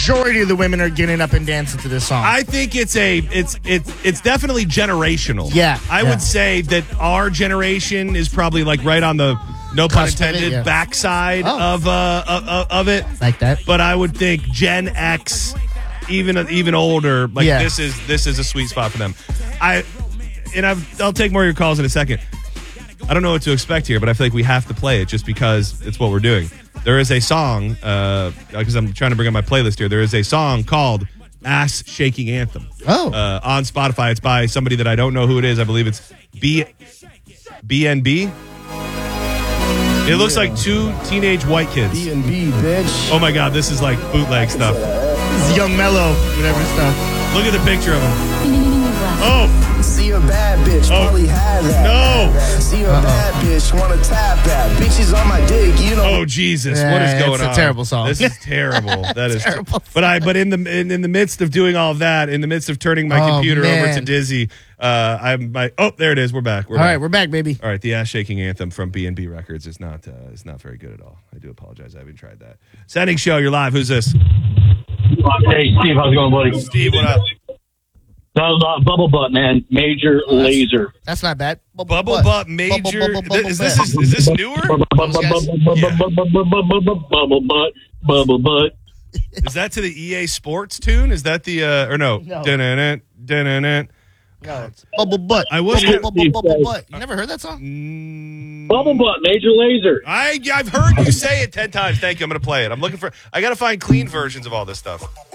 majority of the women are getting up and dancing to this song. I think it's definitely generational. Yeah, I would say that our generation is probably like right on the no pun intended backside of it. Like that. But I would think Gen X, even older, like this is a sweet spot for them. I'll take more of your calls in a second. I don't know what to expect here, but I feel like we have to play it just because it's what we're doing. There is a song, because I'm trying to bring up my playlist here. There is a song called Ass Shaking Anthem. On Spotify. It's by somebody that I don't know who it is. I believe it's BNB. It looks like two teenage white kids. BNB, bitch. Oh my God, this is like bootleg stuff. This is Young Mellow, whatever stuff. Look at the picture of him. Oh. See a bad bitch, probably had that. No. See a bad bitch, wanna tap that. Bitches on my dick, you know. Oh Jesus, what is going on? It's a terrible song. This is terrible. That is terrible. But in the midst of doing all of that, in the midst of turning my computer over to Dizzy, there it is. We're back. All right, we're back, baby. All right, the ass shaking anthem from B&B Records is not very good at all. I do apologize. I haven't tried that. Setting show, you're live. Who's this? Hey, Steve, how's it going, buddy? Steve, what up? Bubble Butt, man. Major Lazer. That's not bad. Bubble Butt, Major. Is this newer? Bubble Butt. Is that to the EA Sports tune? Is that the or no? No. No, it's Bubble Butt. I was Bubble Butt. You never heard that song? Bubble Butt, Major Lazer. I've heard you say it 10 times. Thank you. I'm going to play it. I got to find clean versions of all this stuff.